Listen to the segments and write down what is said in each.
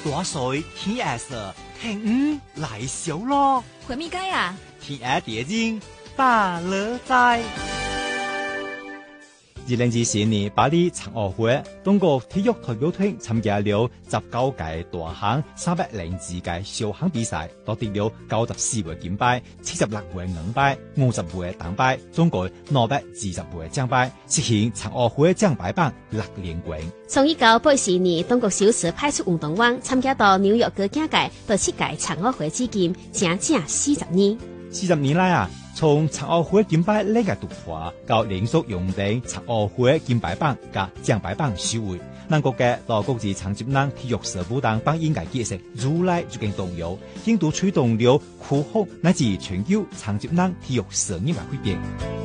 大水天下色，天来小咯。 回咪该啊？ 天下地人大乐在。2024年巴黎残奧會，中國體育代表團參加了19屆大項、302屆小項比賽，奪得了94枚金牌、76枚銀牌、50枚銅牌，總共220枚獎牌，實現殘奧會獎牌榜6連冠。 從1984年，中國首次派出運動員參加到紐約國境界到7屆殘奧會至今，整整40年。 40年來啊，從殘奧會金牌累計突破，到連續榮登殘奧會金牌榜加獎牌榜首位。咱國家到國際殘疾人體育社會當幫應該解釋如來就更重要，印度推動了科學乃至全球殘疾人體育事業的改變。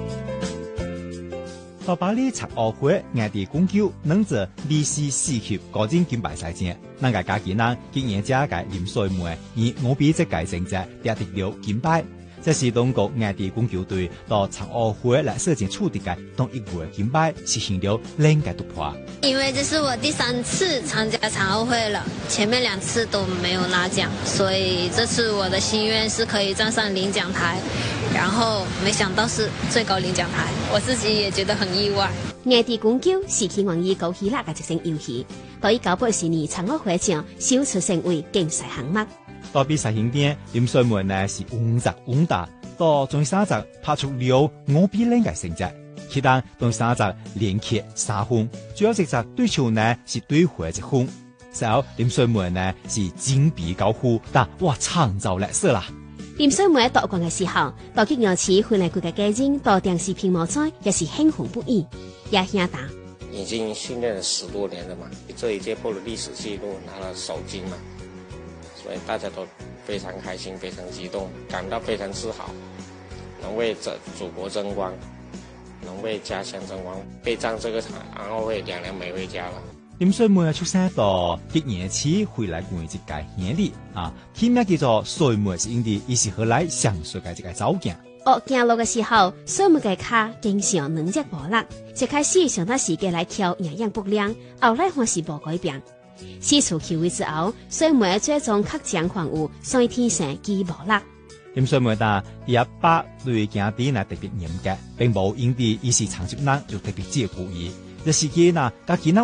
到巴黎殘奧會，外地公救能者歷史4級個人金牌賽前，咱個家己人經驗者個林水梅以我比這屆成績奪得了金牌。這是中國外地公球隊到殘奧會來設計出的個同一個金牌，實現了另個突破。 因為這是我第3次參加殘奧會了，前面2次都沒有拿獎，所以這次我的心願是可以站上領獎台，然後沒想到是最高領獎台，我自己也覺得很意外。 外地公球是起源於高希臘嘅一項遊戲，到1984年殘奧會上首次成為競賽項目。 到比賽現場，林水梅呢是穩紮穩打，到總3集拍出了我比另個成績，其他總3集連揭3分，最後一集對手呢是對回1分，最後林水梅呢是金比高呼，但哇創造歷史啦！ 林水梅奪冠嘅時候，到激熱刺回來佢嘅家人到電視屏幕上也是興奮不已，也兄弟。 已經訓練了10多年了嘛，這一屆破了歷史紀錄，拿了首金嘛。所以大家都非常開心，非常激動，感到非常自豪，能為祖國爭光，能為家鄉爭光，備戰這個殘奧會2年沒回家了。 林水梅出生到激熱刺回來過一屆年裡啊，起名叫做水梅是因為伊是後來上水嘅一個走鏡。 行路嘅時候，水梅嘅腳經常軟弱無力，一開始上到時間來跳營養不良，後來還是無改變。四處求醫之後，水梅最終確診患有先天性肌無力。 林水梅但伊阿爸對家庭呢特別嚴格，並無因為伊是殘疾人就特別照顧伊。這時間呢，家己人